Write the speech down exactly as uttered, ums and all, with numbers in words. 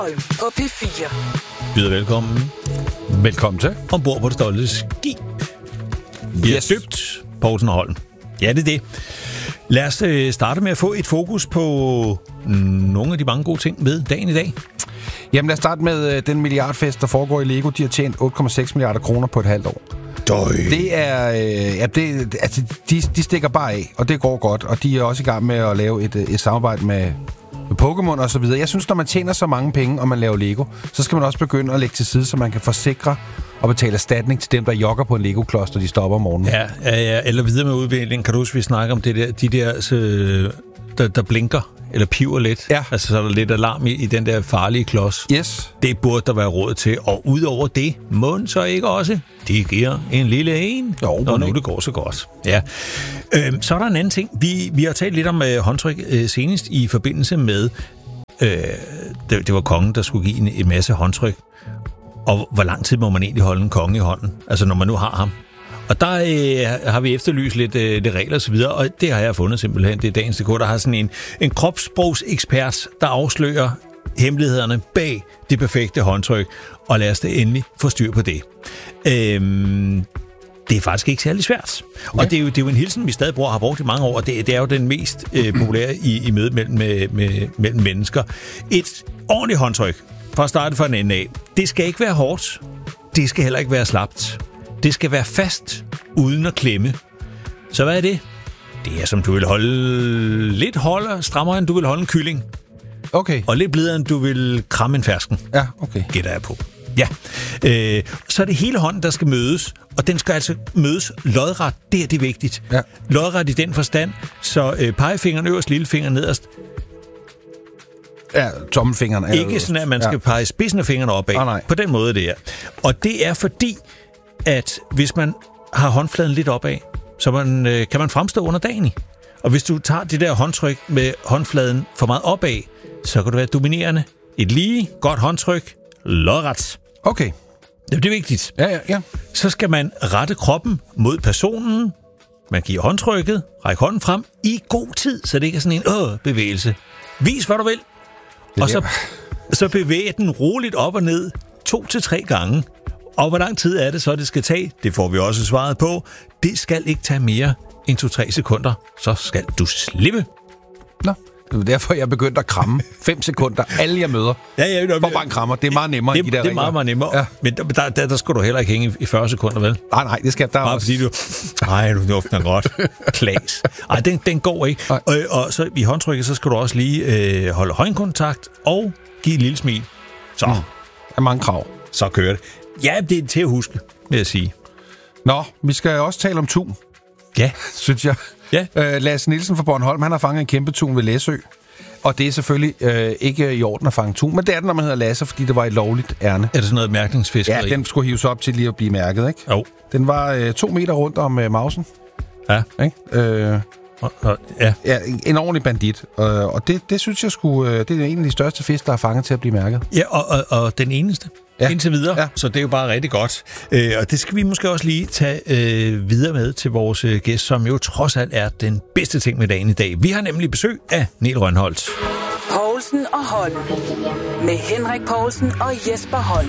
På P fire. Byder velkommen. Velkommen til. Ombord på det stolte skib. Vi Yes. er døbt Poulsen og Holm. Ja, det er det. Lad os øh, starte med at få et fokus på nogle af de mange gode ting ved dagen i dag. Jamen lad os starte med øh, den milliardfest, der foregår i Lego. De har tjent otte komma seks milliarder kroner på et halvt år. Døj. Det er, øh, ja, det, altså, de, de stikker bare af, og det går godt. Og de er også i gang med at lave et, et samarbejde med, med Pokémon og så videre. Jeg synes, når man tjener så mange penge, og man laver Lego, så skal man også begynde at lægge til side, så man kan forsikre og betale erstatning til dem, der jogger på en Lego-klods, når de stopper om morgenen. Ja, ja, ja, eller videre med udviklingen. Kan du huske, vi snakker om det der, de der, så, der, der blinker eller piver lidt? Ja. Altså, så er der lidt alarm i, i den der farlige klods. Yes. Det burde der være råd til. Og udover det, må så ikke også. De giver en lille en. Jo, og nu det går så godt. Ja. Øhm, så er der en anden ting. Vi, vi har talt lidt om øh, håndtryk øh, senest i forbindelse med, øh, det, det var kongen, der skulle give en, en masse håndtryk. Og hvor lang tid må man egentlig holde en konge i hånden? Altså, når man nu har ham. Og der øh, har vi efterlyst lidt, øh, lidt regler og så videre, og det har jeg fundet simpelthen. Det er dagens D K, der har sådan en, en kropssprogsekspert, der afslører hemmelighederne bag det perfekte håndtryk, og lad os det endelig få styr på det. Øhm, det er faktisk ikke særlig svært. Og ja. det, er jo, det er jo en hilsen, vi stadig bruger og har brugt i mange år, og det, det er jo den mest øh, populære i, i mødet mellem, med, med, mellem mennesker. Et ordentligt håndtryk, for at starte fra en ende af, det skal ikke være hårdt, det skal heller ikke være slapt. Det skal være fast, uden at klemme. Så hvad er det? Det er, som du vil holde lidt holder, strammere, end du vil holde en kylling. Okay. Og lidt blidere, end du vil kramme en fersken. Ja, okay. Gætter jeg på. Ja. Øh, så er det hele hånden, der skal mødes, og den skal altså mødes lodret. Det er det vigtigt. Ja. Lodret i den forstand, så øh, pegefingeren øverst, lillefinger nederst. Ja, tommelfingeren er Ikke sådan, at man skal ja. pege spidsen af fingrene opad. Ah, nej. På den måde, det er. Og det er fordi, at hvis man har håndfladen lidt opad, så man, øh, kan man fremstå under dagen i. Og hvis du tager det der håndtryk med håndfladen for meget opad, så kan du være dominerende. Et lige, godt håndtryk, lodret. Okay. Det er vigtigt. Ja, ja, ja. Så skal man rette kroppen mod personen. Man giver håndtrykket, ræk hånden frem i god tid, så det ikke er sådan en øh, bevægelse. Vis, hvad du vil. Og så, så bevæg den roligt op og ned to til tre gange. Og hvor lang tid er det så, det skal tage? Det får vi også svaret på. Det skal ikke tage mere end to til tre sekunder. Så skal du slippe. Nå, det er derfor, jeg begyndte at kramme fem sekunder. Alle jeg møder. Ja, ja, hvor bare krammer. Det er meget nemmere det, end de der Det er meget, meget nemmere. Ja. Men der, der, der, der skal du heller ikke hænge i fyrre sekunder, vel? Nej, nej, det skal der bare også. Fordi du... Nej, du dufter godt. Klaas. Ej, den, den går ikke. Og, og så i håndtrykket, så skal du også lige øh, holde øjenkontakt og give et lille smil. Så. Mm. Der er mange krav. Så kører det. Ja, det er til at huske, vil jeg sige. Nå, vi skal også tale om tun. Ja. Synes jeg. Ja. Øh, Lasse Nielsen fra Bornholm, han har fanget en kæmpe tun ved Læsø. Og det er selvfølgelig øh, ikke i orden at fange tun, men det er det, når man hedder Lasse, fordi det var et lovligt ærne. Er det sådan noget mærkningsfiskeri? Ja, den skulle hives op til lige at blive mærket, ikke? Jo. Den var øh, to meter rundt om øh, mausen. Ja. Ikke? Øh, og, og, ja. Ja, en, en ordentlig bandit. Øh, og det, det synes jeg skulle, øh, det er en af de største fisk, der er fanget til at blive mærket. Ja, og, og, og den eneste. Ja. Indtil videre, ja. Så det er jo bare rigtig godt. Øh, og det skal vi måske også lige tage øh, videre med til vores øh, gæst, som jo trods alt er den bedste ting med dagen i dag. Vi har nemlig besøg af Niel Rønholt. Poulsen og Holm. Med Henrik Poulsen og Jesper Holm.